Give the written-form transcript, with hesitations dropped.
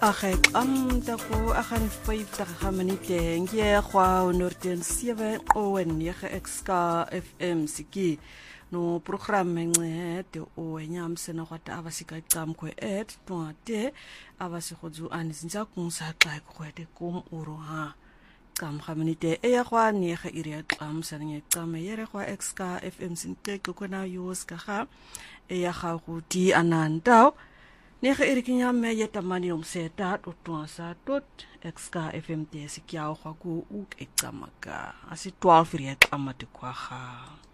Ag tako agan 50 minute ngie kwa 107 o 9 XK FM siki no programme ncede o enyamsena kwata abasika camkwe twate abasikhodzu anizinja kunsaxa kwete kum uroha cam minute eya kwa 9 iri xamsana ngecame yere kwa XK FM sinqeqe kona yos ka eya ga go di anandao Nege irikinya me yetamani omseta totwasa tot XK FM te sikiao kwa ku uk ekamaga asi 12 iri ekamatikwaha